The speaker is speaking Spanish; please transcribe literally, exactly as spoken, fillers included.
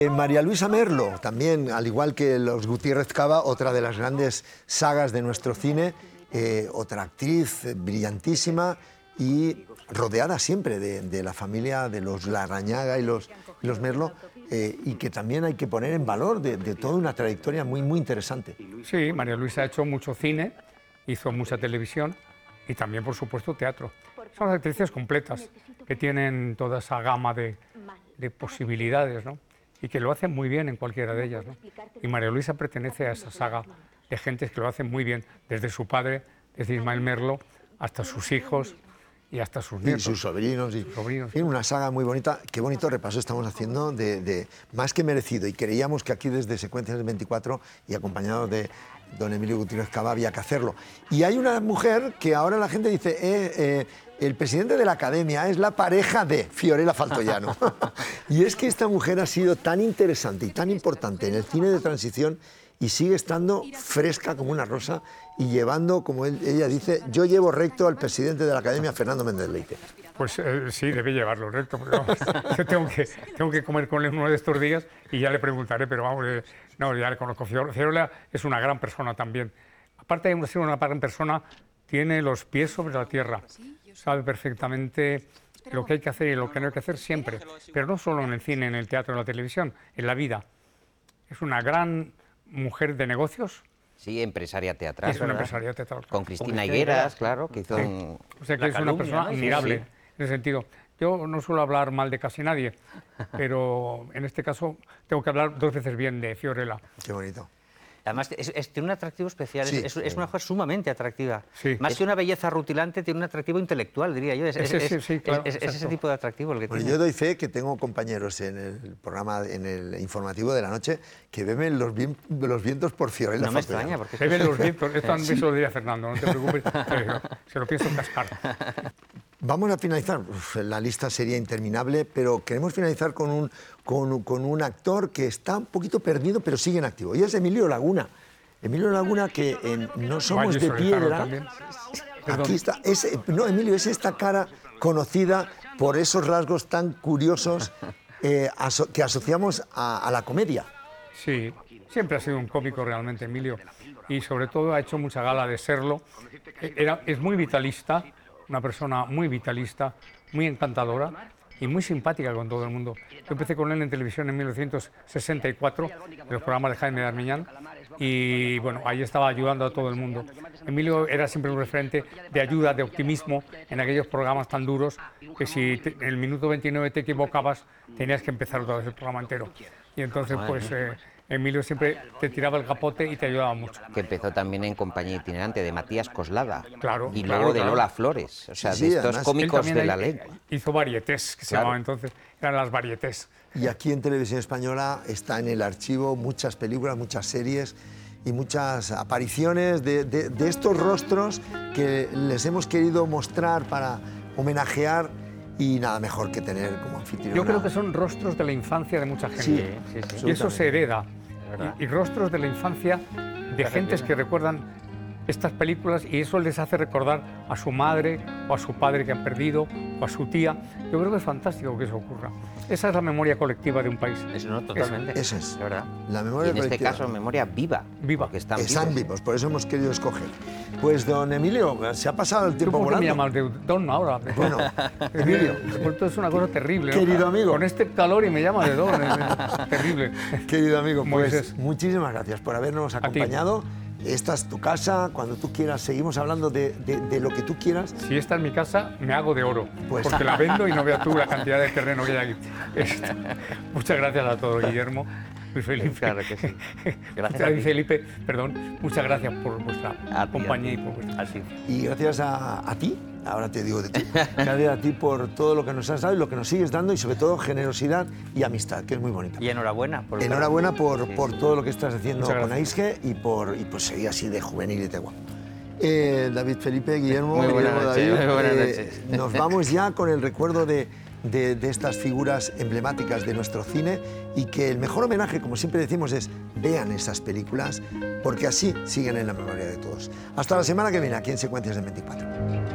Eh, María Luisa Merlo, también, al igual que los Gutiérrez Cava, otra de las grandes sagas de nuestro cine, eh, otra actriz eh, brillantísima y rodeada siempre de, de la familia de los Larrañaga y los, y los Merlo, eh, y que también hay que poner en valor de, de toda una trayectoria muy, muy interesante. Sí, María Luisa ha hecho mucho cine, hizo mucha televisión y también, por supuesto, teatro. Son actrices completas, que tienen toda esa gama de, de posibilidades, ¿no? Y que lo hacen muy bien en cualquiera de ellas, ¿no? Y María Luisa pertenece a esa saga de gentes que lo hacen muy bien, desde su padre, desde Ismael Merlo, hasta sus hijos y hasta sus nietos. Y sus sobrinos. Y, sobrinos. y una saga muy bonita. Qué bonito repaso estamos haciendo de, de más que merecido. Y creíamos que aquí desde Secuencias del veinticuatro y acompañado de don Emilio Gutiérrez Cava había que hacerlo. Y hay una mujer que ahora la gente dice, eh, eh, el presidente de la Academia es la pareja de Fiorella Faltoiano. Y es que esta mujer ha sido tan interesante y tan importante en el cine de transición y sigue estando fresca como una rosa y llevando, como él, ella dice, yo llevo recto al presidente de la Academia, Fernando Méndez Leite. Pues eh, sí, debe llevarlo recto, porque vamos, yo tengo que, tengo que comer con él uno de estos días y ya le preguntaré, pero vamos, eh, no, ya le conozco. Fiorella es una gran persona también. Aparte de ser una gran persona, tiene los pies sobre la tierra, sabe perfectamente lo que hay que hacer y lo que no hay que hacer siempre, pero no solo en el cine, en el teatro, en la televisión, en la vida. Es una gran mujer de negocios. Sí, empresaria teatral. Es una ¿verdad? empresaria teatral. Con Cristina Higueras, claro, que hizo Sí. un... O sea que es una persona admirable, Sí, sí. en ese sentido. Yo no suelo hablar mal de casi nadie, pero en este caso tengo que hablar dos veces bien de Fiorella. Qué bonito. Además, es, es- tiene un atractivo especial, Sí. es, es- es una mujer sumamente atractiva. Sí. Más Es- que una belleza rutilante, tiene un atractivo intelectual, diría yo. Es, es- Ese sí, es- sí, claro, es- es ese exacto. tipo de atractivo el que Bueno, tiene. yo doy fe que tengo compañeros en el programa, en el informativo de la noche, que beben los, vien- los vientos por Fiorella No me Faltoiano. extraña, porque Se ven los vientos, esto sí. Eso lo diría Fernando, no te preocupes, pero se lo pienso cascar. Vamos a finalizar, uf, la lista sería interminable, pero queremos finalizar con un, con, con un actor que está un poquito perdido, pero sigue en activo, y es Emilio Laguna. Emilio Laguna, que en No somos Valle de Solitano piedra, también. Perdón. aquí está, es, no, Emilio, es esta cara conocida por esos rasgos tan curiosos eh, aso- que asociamos a, a la comedia. Sí, siempre ha sido un cómico realmente, Emilio, y sobre todo ha hecho mucha gala de serlo. Era, es muy vitalista, una persona muy vitalista, muy encantadora y muy simpática con todo el mundo. Yo empecé con él en televisión en mil novecientos sesenta y cuatro, en los programas de Jaime Darmiñán, y bueno, ahí estaba ayudando a todo el mundo. Emilio era siempre un referente de ayuda, de optimismo en aquellos programas tan duros que si te- en el minuto veintinueve te equivocabas tenías que empezar otra vez el programa entero. Y entonces pues eh, Emilio siempre te tiraba el capote y te ayudaba mucho. Que empezó también en compañía itinerante de Matías Coslada. Claro, Y claro, luego de claro. Lola Flores. O sea, Sí, sí, de estos además, Él cómicos también de ahí, la eh, lengua. hizo varietés, que se Claro. llamaban entonces, eran las varietés. Y aquí en Televisión Española está en el archivo muchas películas, muchas series y muchas apariciones de, de- de estos rostros que les hemos querido mostrar para homenajear, y nada mejor que tener como anfitriona. Yo creo que son rostros de la infancia de mucha gente. Sí, sí, sí. Y eso se hereda. verdad. Y, y rostros de la infancia de gentes que recuerdan estas películas y eso les hace recordar a su madre o a su padre que han perdido o a su tía. Yo creo que es fantástico que eso ocurra. Esa es la memoria colectiva de un país. Eso no, totalmente. Eso es. De verdad. La Y memoria en este colectiva. caso, memoria viva. Viva. Porque están Están vivos. vivos, por eso hemos querido escoger. Pues don Emilio, se ha pasado el ¿Tú tiempo por qué me volando. llamas de Don ahora? Bueno, Emilio. Esto es una cosa terrible, ¿no? Querido amigo. Con este calor y me llama de Don. Es, es terrible. Querido amigo, pues Moisés. muchísimas gracias por habernos ti. acompañado. Esta es tu casa, cuando tú quieras seguimos hablando de, de- de lo que tú quieras. Si esta es mi casa, me hago de oro, Pues- porque la vendo y no veas tú la cantidad de terreno que hay aquí. Esto. Muchas gracias a todos, Guillermo, Luis Felipe. Claro que sí. Gracias Muchas- a ti. Luis Felipe, perdón, muchas gracias por vuestra A ti, compañía a y ti. por vuestra... Así. Y gracias a, a ti, ahora te digo de ti, gracias a ti por todo lo que nos has dado y lo que nos sigues dando y sobre todo generosidad y amistad, que es muy bonita. Y enhorabuena. Por Enhorabuena por, Sí. por todo lo que estás haciendo Muchas con gracias. Aisge y por, y por seguir así de juvenil y de guapo. Eh, David Felipe, Guillermo, Muy buenas Guillermo, noches, David, muy buenas eh, noches. nos vamos ya con el recuerdo de, de, de estas figuras emblemáticas de nuestro cine y que el mejor homenaje, como siempre decimos, es vean esas películas porque así siguen en la memoria de todos. Hasta la semana que viene aquí en Secuencias de veinticuatro.